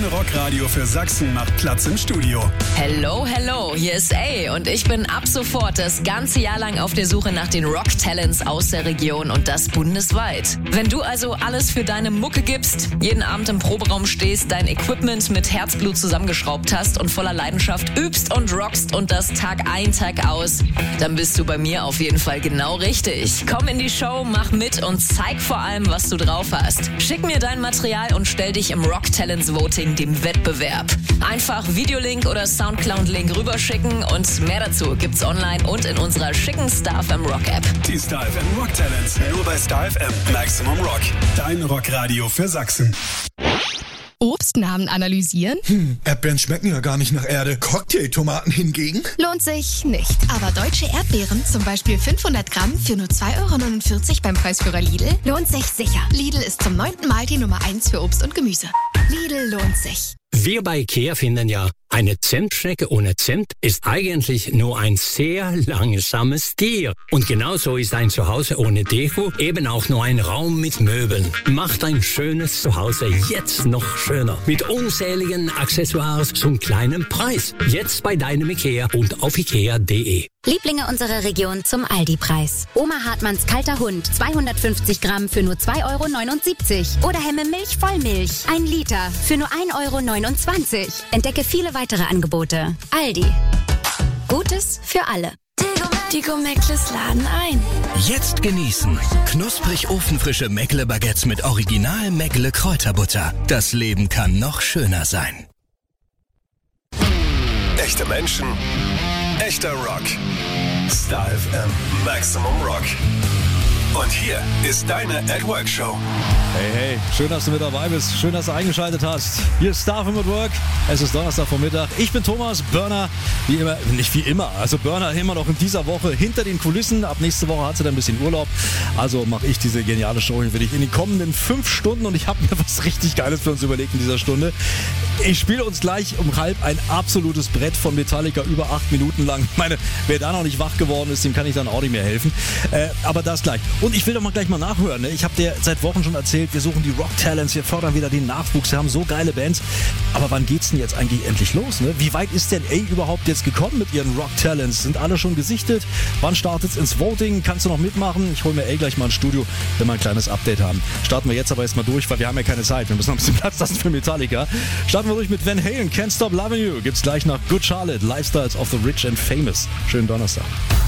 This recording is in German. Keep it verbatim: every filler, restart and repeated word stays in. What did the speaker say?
Rockradio für Sachsen macht Platz im Studio. Hello, hello, hier ist A und ich bin ab sofort das ganze Jahr lang auf der Suche nach den Rock-Talents aus der Region und das bundesweit. Wenn du also alles für deine Mucke gibst, jeden Abend im Proberaum stehst, dein Equipment mit Herzblut zusammengeschraubt hast und voller Leidenschaft übst und rockst und das Tag ein, Tag aus, dann bist du bei mir auf jeden Fall genau richtig. Komm in die Show, mach mit und zeig vor allem, was du drauf hast. Schick mir dein Material und stell dich im Rock Talents Voting, dem Wettbewerb. Einfach Videolink oder Soundcloud-Link rüberschicken und mehr dazu gibt's online und in unserer schicken Star F M Rock App. Die Star F M Rock Talents, nur bei Star F M Maximum Rock. Dein Rockradio für Sachsen. Obstnamen analysieren? Hm, Erdbeeren schmecken ja gar nicht nach Erde. Cocktailtomaten hingegen? Lohnt sich nicht. Aber deutsche Erdbeeren, zum Beispiel fünfhundert Gramm für nur zwei Euro neunundvierzig beim Preisführer Lidl, lohnt sich sicher. Lidl ist zum neunten Mal die Nummer eins für Obst und Gemüse. Lidl lohnt sich. Wir bei IKEA finden ja, eine Zimtschnecke ohne Zimt ist eigentlich nur ein sehr langsames Tier. Und genauso ist ein Zuhause ohne Deko eben auch nur ein Raum mit Möbeln. Macht ein schönes Zuhause jetzt noch schöner. Mit unzähligen Accessoires zum kleinen Preis. Jetzt bei deinem IKEA und auf ikea punkt de. Lieblinge unserer Region zum Aldi-Preis. Oma Hartmanns kalter Hund, zweihundertfünfzig Gramm für nur zwei Euro neunundsiebzig. Oder Hemme Milch Vollmilch, ein Liter für nur ein Euro neunundzwanzig. Entdecke viele weitere Angebote. Aldi. Gutes für alle. Die Meckles laden ein. Jetzt genießen. Knusprig ofenfrische Meckle-Baguettes mit Original Meckle Kräuterbutter. Das Leben kann noch schöner sein. Echte Menschen, echter Rock. Star F M Maximum Rock. Und hier ist deine At Work Show. Hey, hey, schön, dass du mit dabei bist. Schön, dass du eingeschaltet hast. Hier ist Star F M at Work. Es ist Donnerstagvormittag. Ich bin Thomas Burner. Wie immer, nicht wie immer. Also Burner immer noch in dieser Woche hinter den Kulissen. Ab nächste Woche hat sie dann ein bisschen Urlaub. Also mache ich diese geniale Show hier für dich in den kommenden fünf Stunden. Und ich habe mir was richtig Geiles für uns überlegt in dieser Stunde. Ich spiele uns gleich um halb ein absolutes Brett von Metallica über acht Minuten lang. Ich meine, wer da noch nicht wach geworden ist, dem kann ich dann auch nicht mehr helfen. Äh, aber das gleich. Und ich will doch mal gleich mal nachhören. Ne? Ich habe dir seit Wochen schon erzählt, wir suchen die Rock Talents, wir fördern wieder den Nachwuchs, wir haben so geile Bands. Aber wann geht's denn jetzt eigentlich endlich los? Ne? Wie weit ist denn A überhaupt jetzt gekommen mit ihren Rock Talents? Sind alle schon gesichtet? Wann startet's ins Voting? Kannst du noch mitmachen? Ich hole mir A gleich mal ein Studio, wenn wir ein kleines Update haben. Starten wir jetzt aber erstmal durch, weil wir haben ja keine Zeit. Wir müssen noch ein bisschen Platz lassen für Metallica. Starten wir durch mit Van Halen, Can't Stop Loving You. Gibt's gleich nach Good Charlotte, Lifestyles of the Rich and Famous. Schönen Donnerstag.